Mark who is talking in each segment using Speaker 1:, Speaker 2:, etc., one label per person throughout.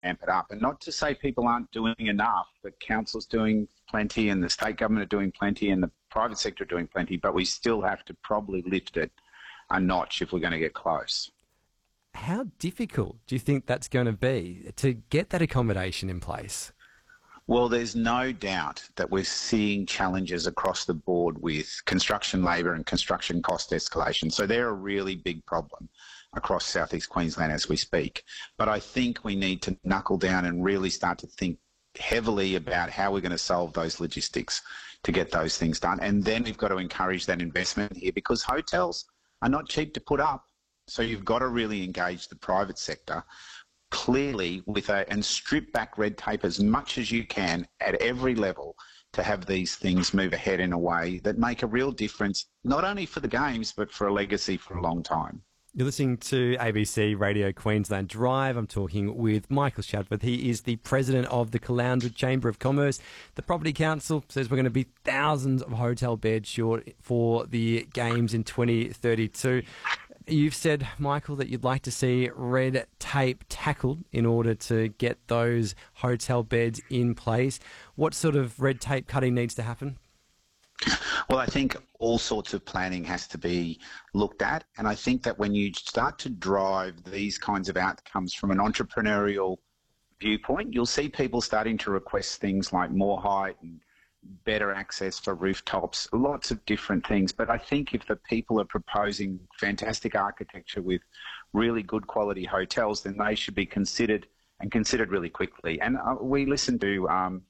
Speaker 1: it up. And not to say people aren't doing enough, but council's doing plenty and the state government are doing plenty and the private sector are doing plenty, but we still have to probably lift it a notch if we're going to get close.
Speaker 2: How difficult do you think that's going to be to get that accommodation in place?
Speaker 1: Well, there's no doubt that we're seeing challenges across the board with construction labour and construction cost escalation. So they're a really big problem across southeast Queensland as we speak. But I think we need to knuckle down and really start to think heavily about how we're going to solve those logistics to get those things done. And then we've got to encourage that investment here because hotels are not cheap to put up. So you've got to really engage the private sector clearly and strip back red tape as much as you can at every level to have these things move ahead in a way that make a real difference, not only for the games, but for a legacy for a long time.
Speaker 2: You're listening to ABC Radio Queensland Drive. I'm talking with Michael Shadforth. He is the president of the Caloundra Chamber of Commerce. The Property Council says we're going to be thousands of hotel beds short for the games in 2032. You've said, Michael, that you'd like to see red tape tackled in order to get those hotel beds in place. What sort of red tape cutting needs to happen?
Speaker 1: Well, I think all sorts of planning has to be looked at. And I think that when you start to drive these kinds of outcomes from an entrepreneurial viewpoint, you'll see people starting to request things like more height and better access for rooftops, lots of different things. But I think if the people are proposing fantastic architecture with really good quality hotels, then they should be considered really quickly. And we listened to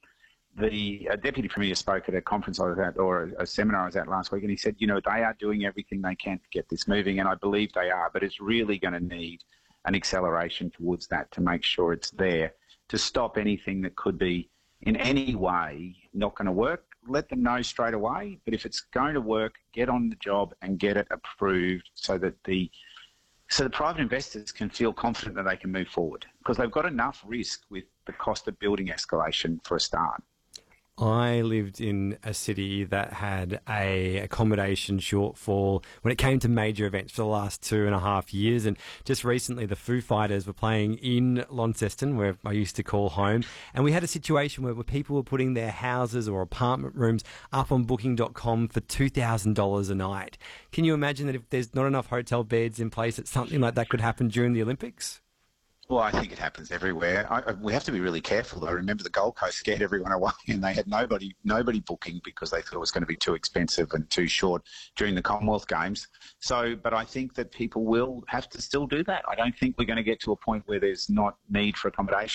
Speaker 1: the Deputy Premier spoke at a conference I was at, or a seminar I was at last week, and he said, they are doing everything they can to get this moving, and I believe they are, but it's really going to need an acceleration towards that to make sure it's there to stop anything that could be in any way not going to work. Let them know straight away, but if it's going to work, get on the job and get it approved so that the private investors can feel confident that they can move forward because they've got enough risk with the cost of building escalation for a start.
Speaker 2: I lived in a city that had a accommodation shortfall when it came to major events for the last 2.5 years. And just recently, the Foo Fighters were playing in Launceston, where I used to call home. And we had a situation where people were putting their houses or apartment rooms up on booking.com for $2,000 a night. Can you imagine that if there's not enough hotel beds in place, that something like that could happen during the Olympics?
Speaker 1: Well, I think it happens everywhere. We have to be really careful. I remember the Gold Coast scared everyone away and they had nobody booking because they thought it was going to be too expensive and too short during the Commonwealth Games. But I think that people will have to still do that. I don't think we're going to get to a point where there's not need for accommodation.